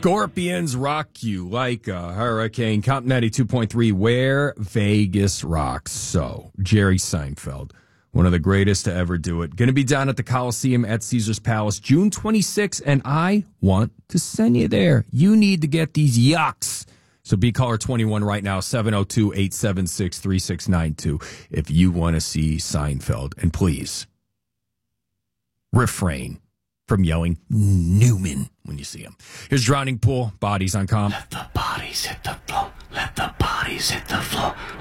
Scorpions rock you like a hurricane. Comp 92.3, where Vegas rocks. So, Jerry Seinfeld, one of the greatest to ever do it. Going to be down at the Coliseum at Caesars Palace June 26th, and I want to send you there. You need to get these yucks. So be caller 21 right now, 702-876-3692, if you want to see Seinfeld. And please, refrain from yelling Newman when you see him. Here's Drowning Pool, Bodies on Comp. Let the bodies hit the floor. Let the bodies hit the floor.